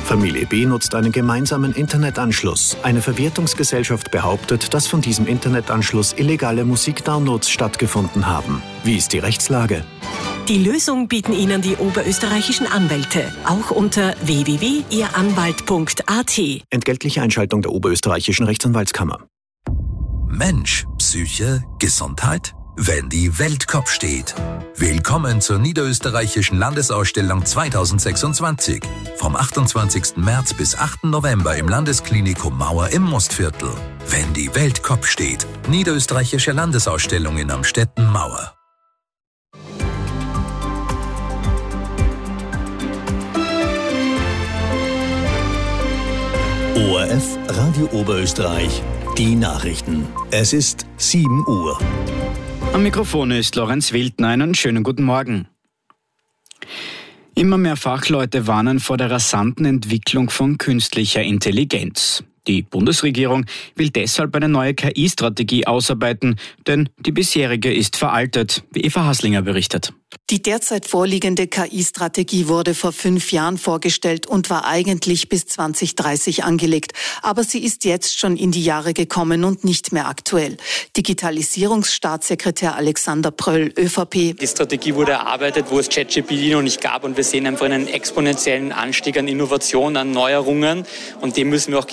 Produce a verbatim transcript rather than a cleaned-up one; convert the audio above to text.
Familie B nutzt einen gemeinsamen Internetanschluss. Eine Verwertungsgesellschaft behauptet, dass von diesem Internetanschluss illegale Musikdownloads stattgefunden haben. Wie ist die Rechtslage? Die Lösung bieten Ihnen die oberösterreichischen Anwälte, auch unter w w w punkt ihr anwalt punkt a t. Entgeltliche Einschaltung der oberösterreichischen Rechtsanwaltskammer. Mensch, Psyche, Gesundheit? Wenn die Welt Kopf steht. Willkommen zur Niederösterreichischen Landesausstellung zweitausendsechsundzwanzig. Vom achtundzwanzigsten März bis achten November im Landesklinikum Mauer im Mostviertel. Wenn die Welt Kopf steht. Niederösterreichische Landesausstellung in Amstetten Mauer. O R F Radio Oberösterreich. Die Nachrichten. Es ist sieben Uhr. Am Mikrofon ist Lorenz Wildner. Einen schönen guten Morgen. Immer mehr Fachleute warnen vor der rasanten Entwicklung von künstlicher Intelligenz. Die Bundesregierung will deshalb eine neue K I-Strategie ausarbeiten, denn die bisherige ist veraltet, wie Eva Haslinger berichtet. Die derzeit vorliegende K I-Strategie wurde vor fünf Jahren vorgestellt und war eigentlich bis zwanzig dreißig angelegt. Aber sie ist jetzt schon in die Jahre gekommen und nicht mehr aktuell. Digitalisierungsstaatssekretär Alexander Pröll, ÖVP. Die Strategie wurde erarbeitet, wo es ChatGPT noch nicht gab, und wir sehen einfach einen exponentiellen Anstieg an Innovation, an Neuerungen, und dem müssen wir auch